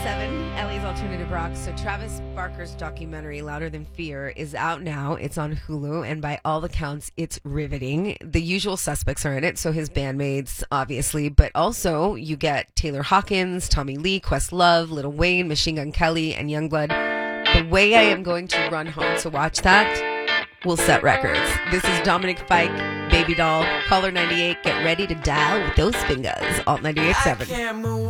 98.7, Ellie's Alternative Rock. So Travis Barker's documentary, Louder Than Fear, is out now. It's on Hulu, and by all accounts, it's riveting. The usual suspects are in it, so his bandmates, obviously, but also you get Taylor Hawkins, Tommy Lee, Questlove, Lil Wayne, Machine Gun Kelly, and Youngblood. The way I am going to run home to watch that will set records. This is Dominic Fike, Baby Doll, Caller 98. Get ready to dial with those fingers. Alt 98.7.